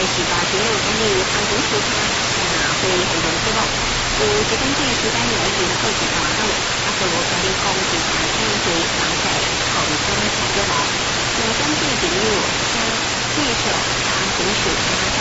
是大家有关于航空出行会很重视咯。有这种这时间有一好几大路，所以我哋講住大家去了解航空嘅咯。有關嘅朋友將介紹航空出行大